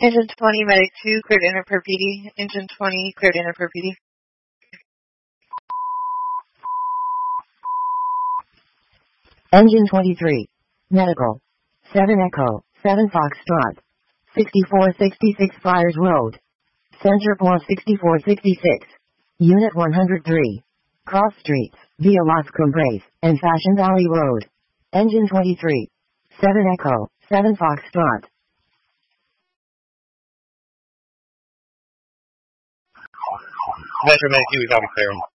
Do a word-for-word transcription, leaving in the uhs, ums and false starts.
Engine twenty, Medic two, cleared enter per P D. Engine twenty, cleared enter per P D. Engine twenty-three. Medical. seven Echo, seven Foxtrot. sixty-four sixty-six Friars Road. Center Point sixty-four sixty-six. Unit one hundred three. Cross Streets, via Las Cumbres, and Fashion Valley Road. Engine twenty-three. seven Echo, seven Foxtrot. Metro Medic two, we copy clear.